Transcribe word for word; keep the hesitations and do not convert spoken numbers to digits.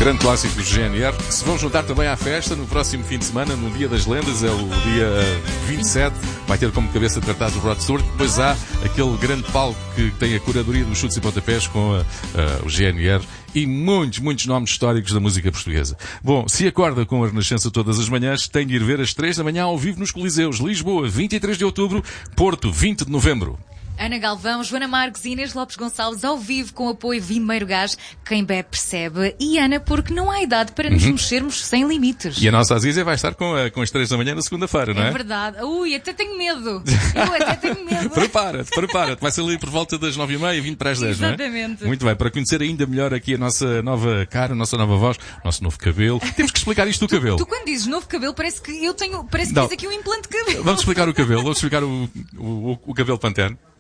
grande clássico do G N R, que se vão juntar também à festa no próximo fim de semana, no Dia das Lendas, é o dia vinte e sete, vai ter como cabeça de cartaz o Rod Stewart. Depois há aquele grande palco que tem a curadoria dos chutes e pontapés com a, a, o G N R e muitos, muitos nomes históricos da música portuguesa. Bom, se acorda com a Renascença todas as manhãs, tem de ir ver às três da manhã ao vivo nos Coliseus. Lisboa, vinte e três de outubro, Porto, vinte de novembro. Ana Galvão, Joana Marques e Inês Lopes Gonçalves ao vivo com apoio Vinmeiro Gás. Quem bebe percebe. E Ana, porque não há idade para nos uhum. mexermos sem limites. E a nossa Azizia vai estar com, a, com as três da manhã na segunda-feira, não é? É verdade. Ui, até tenho medo. Eu até tenho medo. Prepara-te, prepara-te. Vai ser ali por volta das nove e meia, vinte para as dez, não é? Exatamente. Muito bem. Para conhecer ainda melhor aqui a nossa nova cara, a nossa nova voz, o nosso novo cabelo. Temos que explicar isto do tu, cabelo. Tu quando dizes novo cabelo, parece que eu tenho, parece que tens aqui um implante de cabelo. Vamos explicar o cabelo. Vamos explicar o, o, o cabelo Pantene.